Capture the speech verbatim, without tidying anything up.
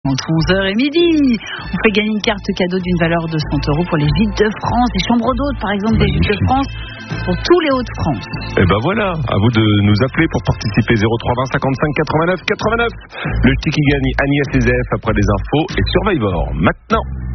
Entre onze heures et midi, on fait gagner une carte cadeau d'une valeur de cent euros pour les Gîtes de France, des chambres d'hôtes par exemple, des Gîtes de France, pour tous les Hauts-de-France. Et ben voilà, à vous de nous appeler pour participer. Zéro trois vingt cinquante-cinq quatre-vingt-neuf quatre-vingt-neuf. Le ticket gagne Agnès S F après les infos et Survivor. Maintenant.